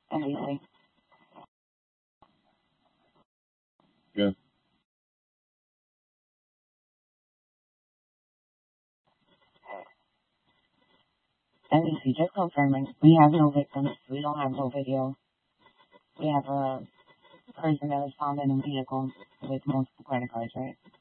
NBC. Yeah. NBC, just confirming. We have no victims. We don't have no video. We have a person that was found in a vehicle with multiple credit cards, right?